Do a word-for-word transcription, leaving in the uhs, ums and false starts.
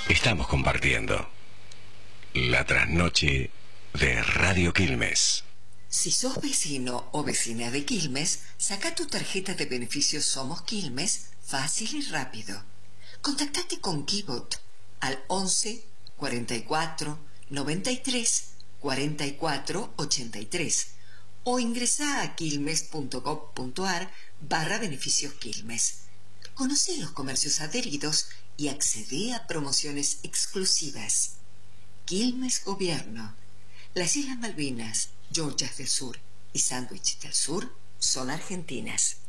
Estamos compartiendo la trasnoche de Radio Quilmes. Si sos vecino o vecina de Quilmes, saca tu tarjeta de beneficios Somos Quilmes fácil y rápido. Contactate con Kibot al once, cuarenta y cuatro, noventa y tres, cuarenta y cuatro, ochenta y tres o ingresa a quilmes.gov.ar barra beneficios Quilmes. Conoce los comercios adheridos y accede a promociones exclusivas. Quilmes Gobierno. Las Islas Malvinas, Georgias del Sur y Sandwich del Sur son argentinas.